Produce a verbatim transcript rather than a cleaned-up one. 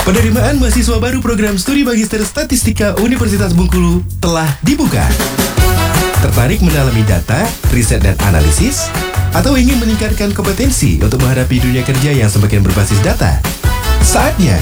Penerimaan mahasiswa baru program Studi Magister Statistika Universitas Bengkulu telah dibuka. Tertarik mendalami data, riset dan analisis? Atau ingin meningkatkan kompetensi untuk menghadapi dunia kerja yang semakin berbasis data? Saatnya